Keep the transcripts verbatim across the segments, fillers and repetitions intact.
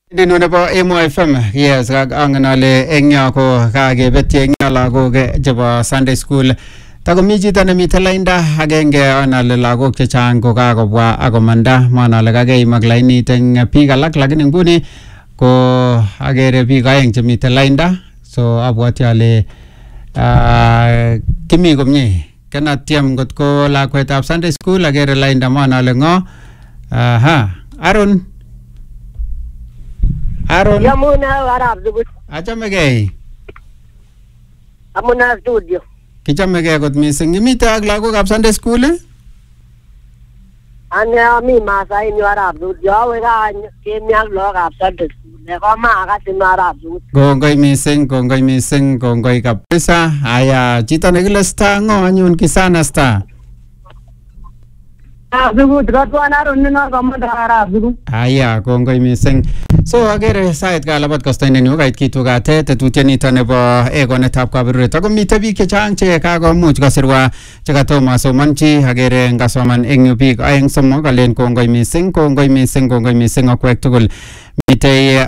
Dino nebo Emo F M, yes, angen ale eng yo ko kakebetyi eng yo lagok chebo Sunday School. Takomi chito nemite lainda agenge anale lagok chechang ko kakobwa akomanda manale kakeimak lainit eng biik alak, lakini nguni ko agere biik aeng chemite lainda, so abwati ale uh, kimi komye. Kana tiem ngot ko lakwetab Sunday School agere lainda manale ngo. Aha, Aaron. Aaron. Yamuna Arab Zugut. Achamegei. Amuna studio. Kichamegei kot mising. Imite ak lagokab Sunday School? Ane mi Masai ni Arab Zugut. Yawe ka kemi ak lagokab Sunday School. Neko makasi ni Arab Zugut. Kongoi mising, kongoi mising, kongoi kabisa. Haya, chito nekile Star ngo anyun Kisana Star. Arab Zugut katwan Aaron ni no kamanda Arab Zugut. Haya, kongoi mising. So agere sait kalabat kostoinen yu kait kitugate tetutienito nebo egonetab kaberuret. Ako mite biik chechang che kakomuch kosirwa chekatomo somanchi, agere ngasoman eng yu biik aeng somok alen kongoi mising, kongoi mising, kongoi mising akwek tugul. Mite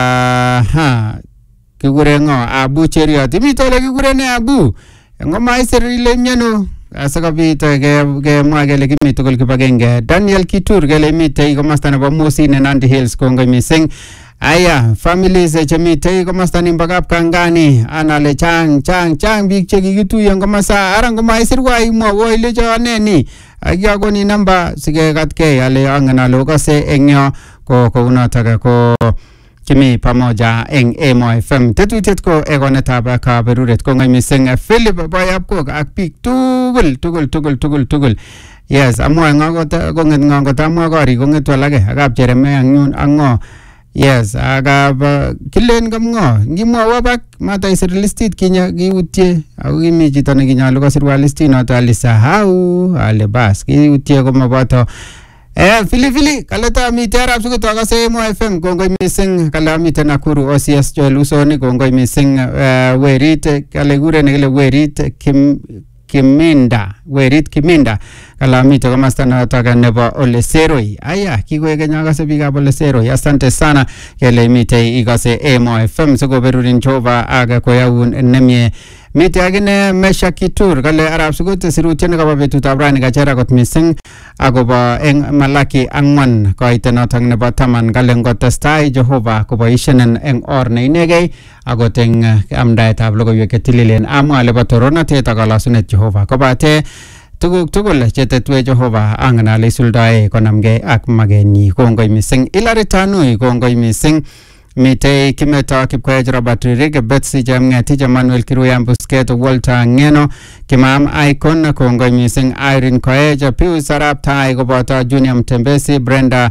uh, ha kikure ngo Abu Cheriot. Mite ole kikure ne Abu. Ngoma isir ile miano asikobit kemwa kele kimi tugul kibagenge. Daniel Kitur kele mitei komasta nebo Musin en Nandi Hills, kongoi mising. Aya, families chemite komasta nimbo Kapkangani anale chang chang chang biik chekikituyen komasta ara ngoma isirwa imwowo ilecho neni akiyakoni namba sikekatkei ale angen ale okase eng yo ko kounotok ko kimi pamoja eng Emo F M. Tetutiet ko egonetab kaberuret. Kongoi mising Philip Boyapkok ak biik tugul tugul tugul tugul tugul. Yes, amwa ngo konget ngo kotamwa kori konget alage akab Jeremiah nyun ango. Yes, akab kilen kamngo ngimwowo bak mata isir listit kinya kiutye ako kimi chito nekinyalu kosirwa listit noto alisahau ale bas kiutye komaboto. Eh, Fili Fili, kaleta mite Arab Zugut akase Emo F M, kongoi mising, kala mite Nakuru O C S Joel Usoni, kongoi mising, uh, Werit, kale gure nekile Werit Kim, Kiminda, Werit Kiminda, kala mite komasta natoka nebo Ole Seroi. Aya, kikwe kenya akase bikab Ole Seroi, asante sana, kele mite ikase Emo F M, siko berurin Jehova aga koyaun nemye. Mite agine Mesha Kitur kale Arab Zugut sirutiene kaba betutab rani kachera kot mising akoba eng Malaki angwan koite notang nebo taman kale ngotestai Jehova koboishenen eng or neinegei akot eng amdaetab logoiwek chetililen amwa lebo toronatet ak kalasunet Jehova kobate tuguk tugul chetetwe Jehova angen ale isuldae konamgei ak magenyi. Kongoi mising Hilary Tanui, kongoi mising. Mitei Kimeto Kipkoech Robert Ririg, Betsy Jamng'etich, Emmanuel Kiruyam Busket, Walter Ngeno, Kimam Icon, kongoi mising Irene Koech, Pius Arap Tai koboto Junior Mtembesi, Brenda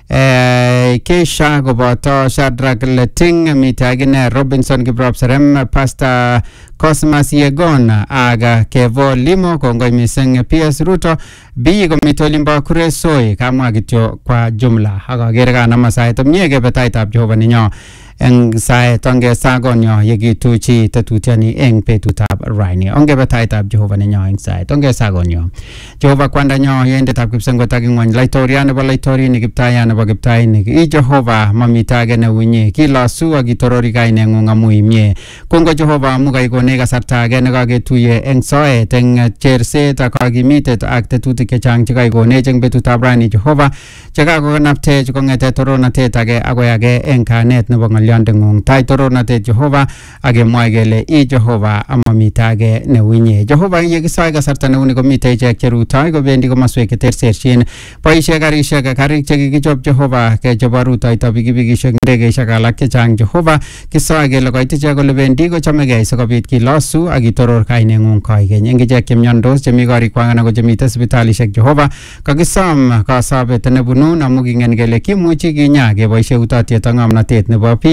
eh, Keisha koboto Shadrack Leting, mitei agine Robinson Kiprop Serem, Pastor Cosmas Yegon aga Kevo Limo, kongoi mising P S Ruto, B komito limba Kuresoi, kamwa kityo kwa jumla. Akagere ka nama saet mye kebetaitab Jehova ninyo eng saet onge sagonyo yekituchi tetutiani eng betutab raini. Onge betaitab Jehova ninyo eng saet onge sagonyo. Jehova kwandanyo yendetab kipsengot ak ingwany laitorian nebo laitorinik kiptayan nebo kiptainik. I Jehova mamita age neunyi kilosu ak itorori kaineng'ung amu imye. Kongo Jehova amu kaikone kasarta age nekaketuye eng soet eng cherset ak kakimitet ak tetutik chechang chekaikonech eng betutab raini Jehova chekakonaptech kong'ete toronatet age akoi age eng kanet nebo ng'olyondeng'ung. Tai toronatet Jehova akemwoe kele I Jehova amamita age neuinye. Jehova yekisoe kasarta neuni komite ichek cherutoi kobendi komoswek cheterterchin. Boisie karisiek karik chekikichop Jehova chebo rutoito pikipikishek ndegeishek alak chechang Jehova kisoe kele koit ichek kole bendi kochamegei sikobit kilosu ak itoror kaineng'ung koigeny. Eng ichek chemiondos chemi korikwak anan ko chemite sipitalishek Jehova kakisom kasabet nebunun amu kingen kele kimuchi kinya keboisie utotiet ak ng'omnotet nebo biik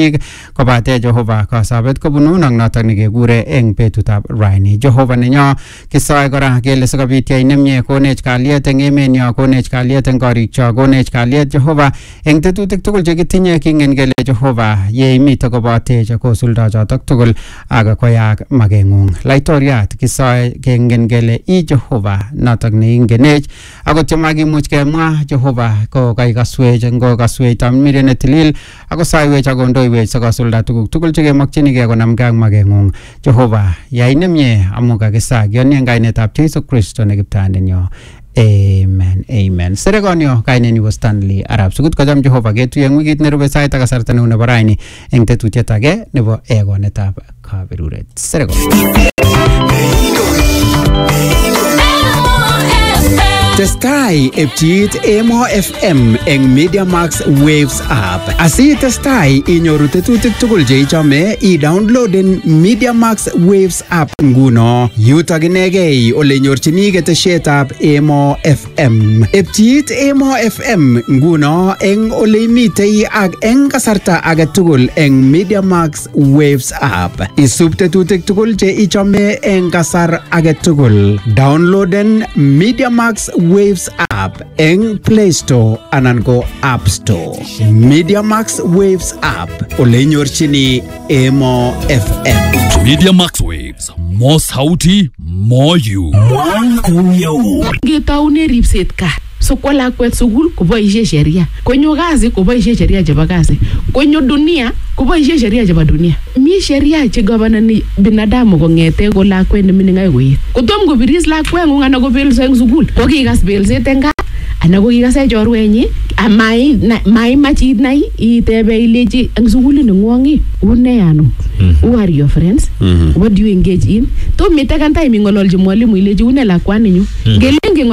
biik kobate Jehova kasabet kobunu nang notok nekekure eng betutab raini. Jehova nenyo kisoe kora kele sikobit yai nemie konech kalyet eng emenyo, konech kalyet eng korikcho, konech kalyet Jehova eng tetutik tugul chekitinye. Kingen kele Jehova yeimite kobotech kosuldo chotok tugul ak koyaak mageng'ung. Laitoriat kisoe kengen kele i Jehova notok neingenech akot yemakimuch kemwa Jehova ko kaikaswech ngo kaswech tamirmiriet netilil ako saiwech akondoiwech sikosulda tuguk tugul chekemakchinigei konamgei ak mageng'ung. Jehova yai nemie amu kakisak yoni eng kainetab Jesu Kristo ne kiptandenyo. Amen, amen. Serekonyo kainenyu ko Stanley Arap Sugut. Kocham Jehova ketuye eng wikit nerube sait ak kasarta neu nebo raini eng tetutiet age nebo egonetab kaberuret. Serekon. Testai epchiit Emo F M eng Media Max Waves app. Asi testai inyoru tetutik tugul che ichome, i-downloaden Media Max Waves app nguno. Yutok inegei ole nyorchini ketesietab Emo F M. Epchiit Emo F M nguno eng ole imitei ak eng kasarta age tugul eng Media Max Waves app. Isub tetutik tugul che ichome eng kasar age tugul. Downloaden Media Max Waves app eng Play Store anan ko App Store. Media Max Waves app ole nyorchini Emo F M. Media Max Waves, more sauti, more you. Ngetaune ripset ka so kwa lakwet sukul koboishe sheria, kwenye kazi koboishe sheria chebo kazi, kwenye dunia koboishe sheria chebo dunia. Mi sheria che governani binadamu kongete ko lakwet nemining akoi koet. Kotom kobiris lakwet ngung anan kobelso eng sukul, kokikas belset eng gaa anan kokikase chorwenyi amai mai machit nai itebe ilechi eng sukul nengwongi une ano. Who are your friends? Mm-hmm. What do you engage in? To mite kan time ngololji mwalimu ilechi une lakwani nyu. Gelenge